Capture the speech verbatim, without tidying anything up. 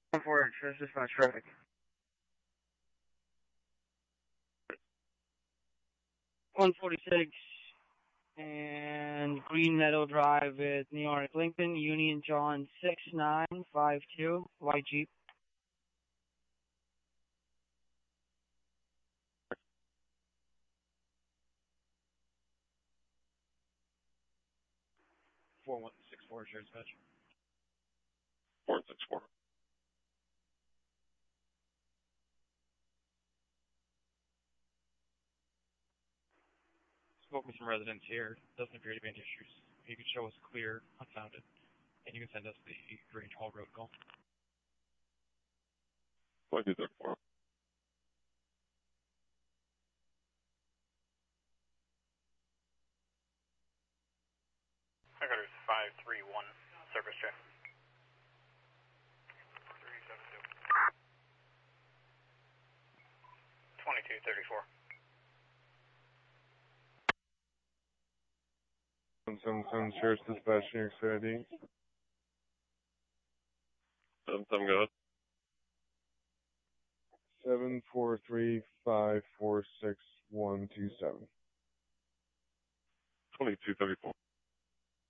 One four, this is dispatch traffic. one forty-six and Green Meadow Drive at New York Lincoln, Union John six nine five two, white Jeep. four one six four, share dispatch. four one six four. Spoke with some residents here. Doesn't appear to be any issues. You can show us clear, unfounded, and you can send us the Grange Hall Road call. What is that for? Headquarters five three one, service check. three seven two. twenty-two thirty-four. one seven seven, Sheriff's Dispatch, New York City. seven seven, go ahead. seven four three five four six one two seven. twenty-two thirty-four.